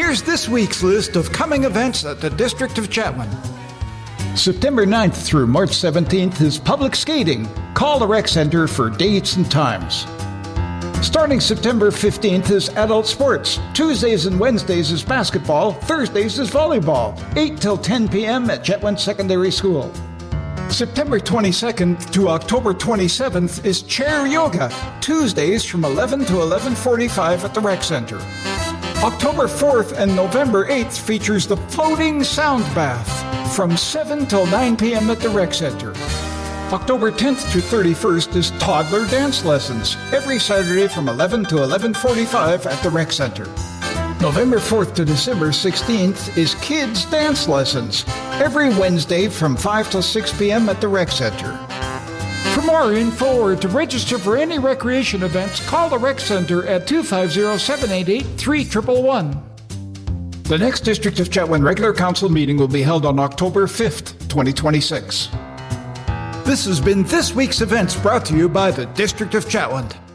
Here's this week's list of coming events at the District of Chetwynd. September 9th through March 17th is public skating. Call the rec center for dates and times. Starting September 15th is adult sports. Tuesdays and Wednesdays is basketball. Thursdays is volleyball. 8 till 10 p.m. at Chetwynd Secondary School. September 22nd to October 27th is chair yoga. Tuesdays from 11 to 11:45 at the rec center. October 4th and November 8th features the floating sound bath from 7 till 9 p.m. at the rec center. October 10th to 31st is toddler dance lessons, every Saturday from 11 to 11:45 at the rec center. November 4th to December 16th is kids dance lessons, every Wednesday from 5 till 6 p.m. at the rec center. For more info or to register for any recreation events, call the rec center at 250-788-3111. The next District of Chetwynd regular council meeting will be held on October 5th, 2026. This has been this week's events brought to you by the District of Chetwynd.